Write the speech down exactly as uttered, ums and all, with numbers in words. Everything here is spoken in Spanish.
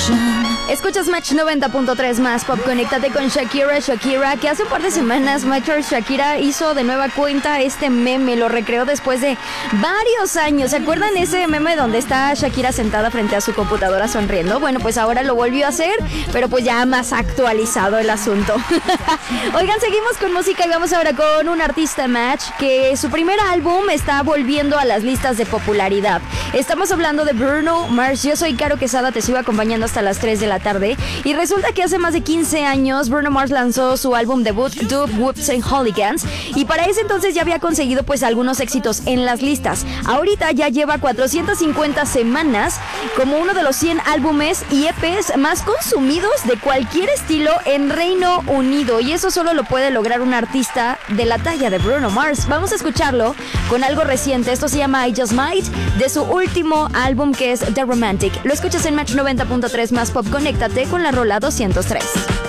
Escuchas Match noventa punto tres más Pop. Conéctate con Shakira. Shakira, que hace un par de semanas Michael Shakira hizo de nueva cuenta este meme. Lo recreó después de varios años. ¿Se acuerdan ese meme donde está Shakira sentada frente a su computadora sonriendo? Bueno, pues ahora lo volvió a hacer, pero pues ya más actualizado el asunto. Oigan, seguimos con música y vamos ahora con un artista Match que su primer álbum está volviendo a las listas de popularidad. Estamos hablando de Bruno Mars. Yo soy Caro Quesada, te sigo acompañando hasta las tres de la tarde. Y resulta que hace más de quince años Bruno Mars lanzó su álbum debut Dub Whoops and Hooligans, y para ese entonces ya había conseguido pues algunos éxitos en las listas. Ahorita ya lleva cuatrocientas cincuenta semanas como uno de los cien álbumes y E Pes más consumidos de cualquier estilo en Reino Unido, y eso solo lo puede lograr un artista de la talla de Bruno Mars. Vamos a escucharlo con algo reciente. Esto se llama I Just Might, de su último álbum, que es The Romantic. Lo escuchas en Match noventa punto tres más Pop. Conéctate con la rola doscientos tres.